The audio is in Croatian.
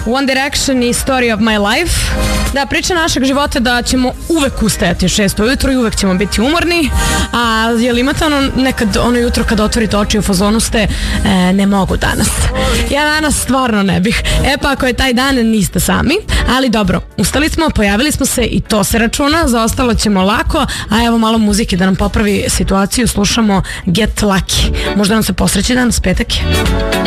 One Direction i Story of my life. Da, priča našeg života da ćemo uvek ustajati u 6 ujutru i uvek ćemo biti umorni, a jel imate nekad ono jutro kad otvorite oči u fazonu ste ne mogu danas. Ja danas stvarno ne bih. Pa ako je taj dan niste sami, ali dobro, ustali smo, pojavili smo se i to se računa, za ostalo ćemo lako, a evo malo muzike da nam popravi situaciju, slušamo Get Lucky. Možda nam se posreći danas, petak je.